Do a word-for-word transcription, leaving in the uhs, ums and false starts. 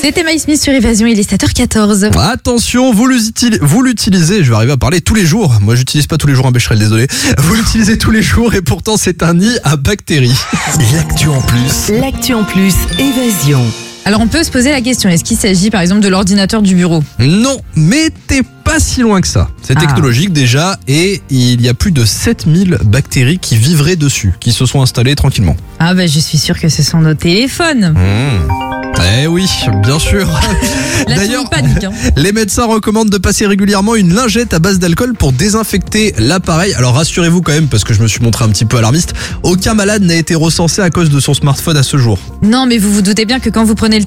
C'était My Smith sur Évasion, il est sept heures quatorze. Attention, vous l'utilisez, vous l'utilisez, je vais arriver à parler tous les jours. Moi, j'utilise pas tous les jours un Becherel, désolé. Vous l'utilisez tous les jours et pourtant c'est un nid à bactéries. L'actu en plus. L'actu en plus, Évasion. Alors on peut se poser la question, est-ce qu'il s'agit par exemple de l'ordinateur du bureau ? Non, mais t'es pas si loin que ça. C'est Ah. technologique déjà et il y a plus de sept mille bactéries qui vivraient dessus, qui se sont installées tranquillement. Ah bah je suis sûre que ce sont nos téléphones. Mmh. Eh oui, bien sûr. Là D'ailleurs, tout le monde panique. Hein. les médecins recommandent de passer régulièrement une lingette à base d'alcool pour désinfecter l'appareil. Alors rassurez-vous quand même, parce que je me suis montré un petit peu alarmiste, aucun malade n'a été recensé à cause de son smartphone à ce jour. Non mais vous vous doutez bien que quand vous prenez le